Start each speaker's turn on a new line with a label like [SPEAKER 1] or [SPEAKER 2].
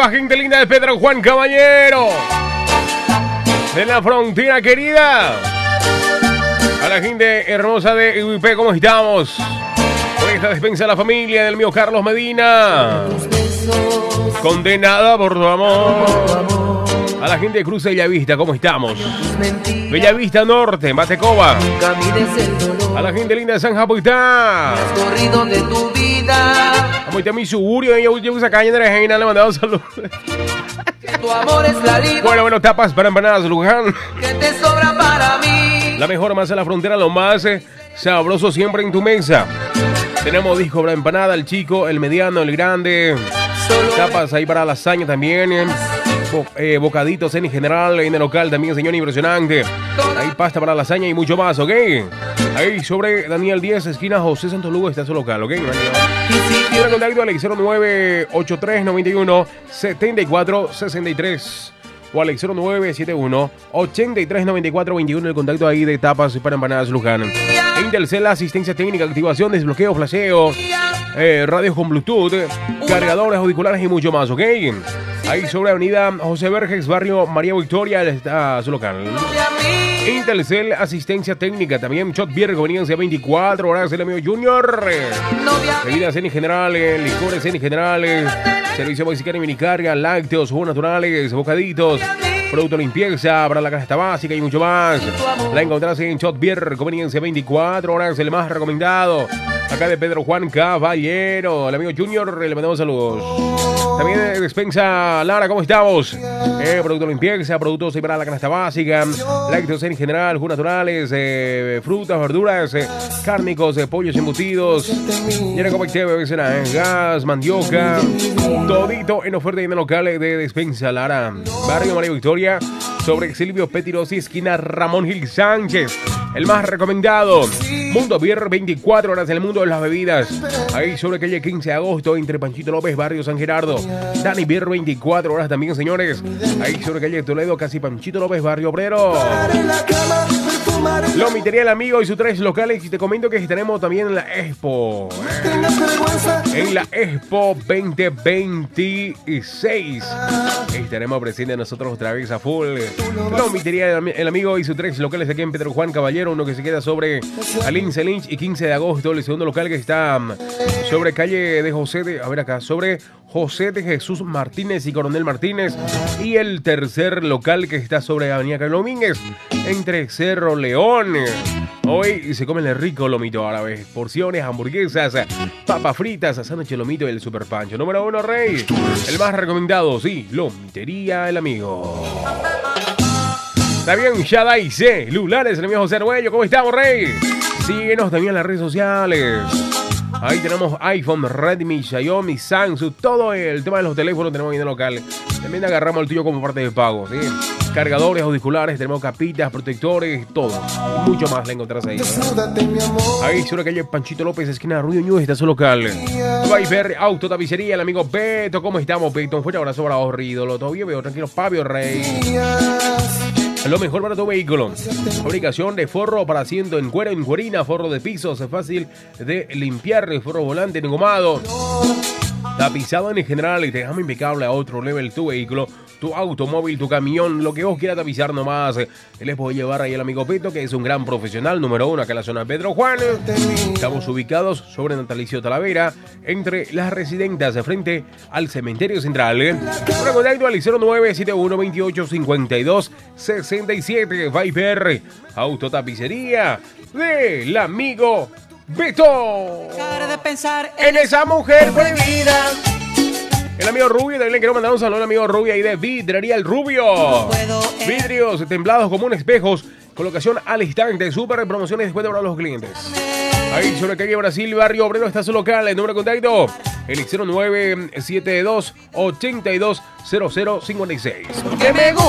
[SPEAKER 1] la gente linda de Pedro Juan Caballero. De la frontera querida. A la gente hermosa de UIP, ¿cómo estamos? Por esta despensa a la familia del mío Carlos Medina. Condenada por tu amor. A la gente de Cruz de Bellavista, ¿cómo estamos? Bellavista Norte, Matecoba. A la gente linda de San Japoitá. Vamos a mi suburio, yo esa caña de la reina, le mandamos saludos. Bueno, tapas para empanadas, Luján.
[SPEAKER 2] Que te sobra para mí.
[SPEAKER 1] La mejor masa de la frontera, lo más sabroso siempre en tu mesa. Tenemos disco para empanada, el chico, el mediano, el grande. Tapas ahí para lasaña también. Bocaditos en general, en el local también, señor, impresionante. Hay pasta para lasaña y mucho más, ¿ok? Ahí sobre Daniel 10, esquina José Santos Lugo, está su local, ¿ok? Tiene contacto al 0983917463 o al 0971839421, el contacto ahí de tapas para empanadas Luján. Intelcel, asistencia técnica, activación, desbloqueo, flasheo, radios con Bluetooth, cargadores, auriculares y mucho más, ¿ok? Ahí sobre Avenida José Verges, barrio María Victoria, está su local. Intelcel, asistencia técnica, también Shot Beer, conveniencia 24 horas, el amigo Junior. Bebidas en general, licores en general, servicio musical y minicarga, lácteos, jugos naturales, bocaditos, producto limpieza para la canasta básica y mucho más. La encontrás en Shot Beer, conveniencia 24 horas, el más recomendado. Acá de Pedro Juan Caballero, el amigo Junior, le mandamos saludos. También de Despensa Lara, ¿cómo estamos? Producto limpieza, productos para la canasta básica, lácteos en general, jugos naturales, frutas, verduras, cárnicos, pollos embutidos, llena gas, mandioca, todito en oferta y en el local de Despensa Lara. Barrio María Victoria, sobre Silvio Petirosi, esquina Ramón Gil Sánchez. El más recomendado, Mundo Beer, 24 horas en el mundo de las bebidas. Ahí sobre calle 15 de agosto, entre Panchito López, barrio San Gerardo. Dani Beer, 24 horas también, señores. Ahí sobre calle Toledo, casi Panchito López, barrio Obrero. Lomitería El Amigo y sus 3 locales. Y te comento que estaremos también en la Expo. En la Expo 2026. Estaremos presentes nosotros otra vez a full. Lomitería El Amigo y sus 3 locales aquí en Pedro Juan Caballero. Uno que se queda sobre Alince Lynch y 15 de agosto. El segundo local que está sobre calle de José de... A ver acá, sobre José de Jesús Martínez y Coronel Martínez. Y el tercer local que está sobre Avenida Carlos Domínguez, entre Cerro León. Hoy se come el rico lomito árabe. Porciones, hamburguesas, papas fritas, sándwich lomito y el super pancho. Número 1, Rey. El más recomendado, sí, Lomitería El Amigo. Está bien, Shadai C. Lulares, el amigo José Arguello. ¿Cómo estamos, Rey? Síguenos también en las redes sociales. Ahí tenemos iPhone, Redmi, Xiaomi, Samsung, todo el tema de los teléfonos tenemos ahí en el local. También agarramos el tuyo como parte de pago, ¿sí? Cargadores, auriculares, tenemos capitas, protectores, todo. Y mucho más le encontrás ahí. Ahí sobre calle Panchito López, esquina Rubio Ñúez, está su local. Viper, Auto, Tapicería, el amigo Beto. ¿Cómo estamos, Beto? Un fuerte abrazo para vos, ídolo. Todo bien, veo tranquilo, Fabio Rey. Lo mejor para tu vehículo. Fabricación de forro para asiento en cuero, en cuerina, forro de pisos, es fácil de limpiar, forro volante engomado, tapizado en general y te dejamos impecable a otro level tu vehículo, tu automóvil, tu camión, lo que vos quieras tapizar nomás. Les puedo llevar ahí el amigo Peto, que es un gran profesional, número 1 acá en la zona de Pedro Juan. Estamos ubicados sobre Natalicio Talavera, entre las residentas, frente al cementerio central. Por contacto al 0971-2852-67. Viper, autotapicería del amigo Beto.
[SPEAKER 2] De pensar
[SPEAKER 1] en esa mujer prohibida. El amigo Rubio, también le quiero mandar un saludo al amigo Rubio ahí de Vidrería El Rubio. Vidrios temblados como un espejos, colocación al instante, super promociones después de para los clientes. Ahí sobre calle Brasil, barrio Obrero, está su local. El número de contacto, el 0972-820056.